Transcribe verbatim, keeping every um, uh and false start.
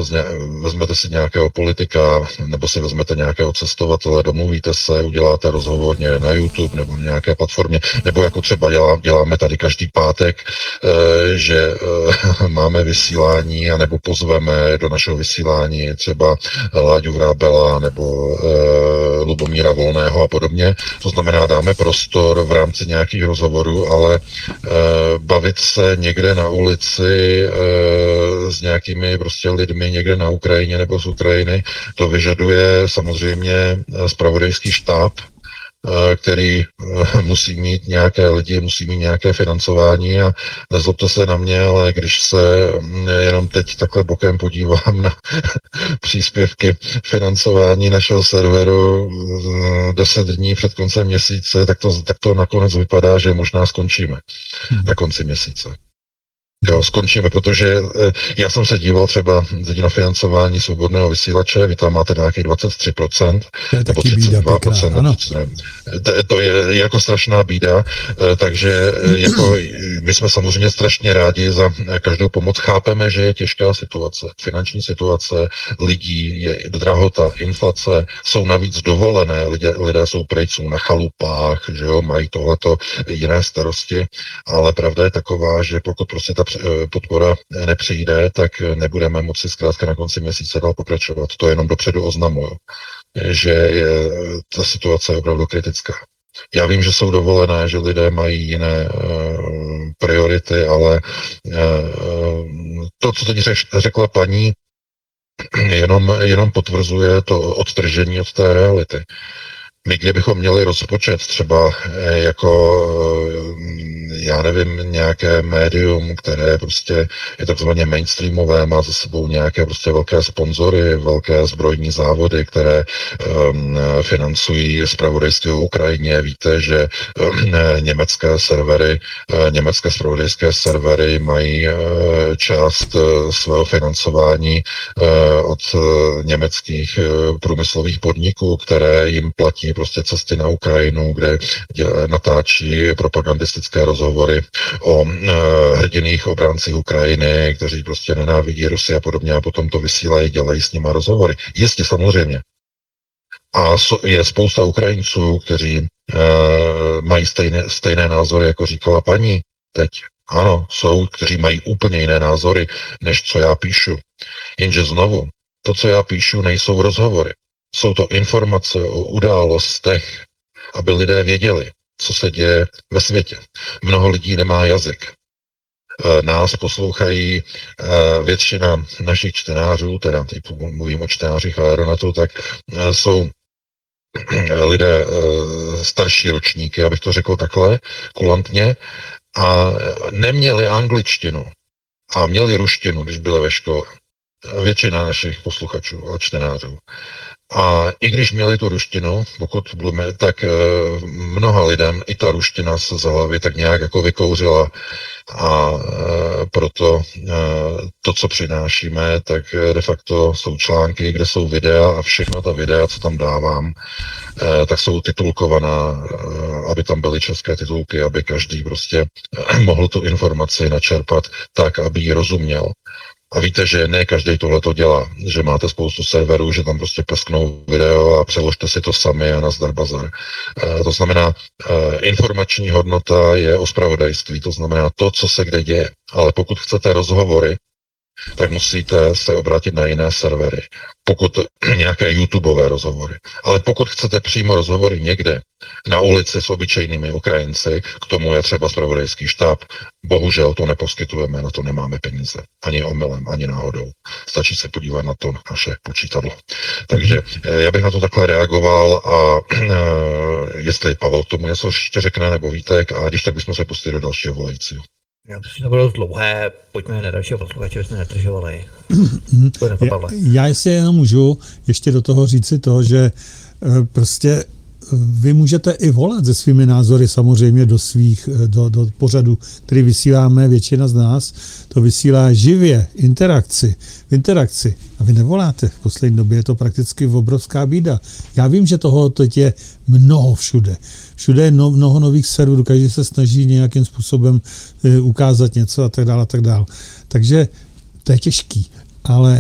vezmete si nějakého politika, nebo si vezmete nějakého cestovatele, domluvíte se, uděláte rozhovor na YouTube nebo na nějaké platformě, nebo jako třeba dělá, děláme tady každý pátek, že máme vysílání, anebo pozveme do našeho vysílání třeba Láďu Vrábela nebo Lubomíra Volného a podobně. To znamená, dáme prostor v rámci nějakých rozhovorů, ale bavit se někde na ulici s nějakými prostě lidmi někde na Ukrajině nebo z Ukrajiny, to vyžaduje samozřejmě zpravodajský štáb, který musí mít nějaké lidi, musí mít nějaké financování a nezlobte se na mě, ale když se jenom teď takhle bokem podívám na příspěvky financování našeho serveru deset dní před koncem měsíce, tak to, tak to nakonec vypadá, že možná skončíme na konci měsíce. Jo, skončíme, protože já jsem se díval třeba na financování svobodného vysílače, vy tam máte nějakých dvacet tři procent, nebo třicet dva procent, to, to je jako strašná bída, takže jako my jsme samozřejmě strašně rádi za každou pomoc, chápeme, že je těžká situace, finanční situace lidí, je drahota, inflace, jsou navíc dovolené, lidé, lidé jsou pryč, jsou na chalupách, že jo, mají tohleto jiné starosti, ale pravda je taková, že pokud prostě ta podpora nepřijde, tak nebudeme moci zkrátka na konci měsíce dál pokračovat. To jenom dopředu oznamuju, že je, ta situace je opravdu kritická. Já vím, že jsou dovolené, že lidé mají jiné uh, priority, ale uh, to, co teď řeš, řekla paní, jenom, jenom potvrzuje to odtržení od té reality. My kdybychom měli rozpočet třeba jako, já nevím, nějaké médium, které prostě je takzvaně mainstreamové, má za sebou nějaké prostě velké sponzory, velké zbrojní závody, které um, financují zpravodajství o Ukrajině. Víte, že um, německé servery, uh, německé zpravodajské servery mají uh, část uh, svého financování uh, od uh, německých uh, průmyslových podniků, které jim platí prostě cesty na Ukrajinu, kde natáčí propagandistické rozhovory o e, hrdinných obráncích Ukrajiny, kteří prostě nenávidí Rusy a podobně a potom to vysílají, dělají s nima rozhovory. Jistě, samozřejmě. A so, je spousta Ukrajinců, kteří e, mají stejné, stejné názory, jako říkala paní teď. Ano, jsou, kteří mají úplně jiné názory, než co já píšu. Jenže znovu, to, co já píšu, nejsou rozhovory. Jsou to informace o událostech, aby lidé věděli, co se děje ve světě. Mnoho lidí nemá jazyk. Nás poslouchají většina našich čtenářů, teda teď mluvím o čtenářích Aeronetu, tak jsou lidé starší ročníky, abych to řekl takhle, kulantně, a neměli angličtinu a měli ruštinu, když byli ve škole. Většina našich posluchačů a čtenářů. A i když měli tu ruštinu, pokud budeme, tak e, mnoha lidem i ta ruština se z hlavy tak nějak jako vykouřila a e, proto e, to, co přinášíme, tak de facto jsou články, kde jsou videa a všechno ta videa, co tam dávám, e, tak jsou titulkovaná, e, aby tam byly české titulky, aby každý prostě e, mohl tu informaci načerpat tak, aby ji rozuměl. A víte, že ne každý tohle to dělá, že máte spoustu serverů, že tam prostě pesknou video a přeložte si to sami a nazdar bazar. E, to znamená, e, informační hodnota je o zpravodajství, to znamená to, co se kde děje. Ale pokud chcete rozhovory, tak musíte se obrátit na jiné servery. Pokud nějaké YouTubeové rozhovory. Ale pokud chcete přímo rozhovory někde na ulici s obyčejnými Ukrajinci, k tomu je třeba zpravodajský štáb. Bohužel to neposkytujeme, na to nemáme peníze. Ani omylem, ani náhodou. Stačí se podívat na to naše počítadlo. Takže já bych na to takhle reagoval a jestli Pavel k tomu něco ještě řekne, nebo Vítek, a když tak bychom se pustili do dalšího volajícího. Já to bylo dlouhé, pojďme na dalšího posluchače, aby jsme netržovali. já, já jestli jenom můžu ještě do toho říci to, že prostě vy můžete i volat se svými názory samozřejmě do svých, do, do pořadu, který vysíláme, většina z nás to vysílá živě, interakci, v interakci. A vy nevoláte. V poslední době je to prakticky obrovská bída. Já vím, že toho teď je mnoho všude. Všude je no, mnoho nových serverů, každý se snaží nějakým způsobem e, ukázat něco a tak dále, a tak dále. Takže to je těžký. Ale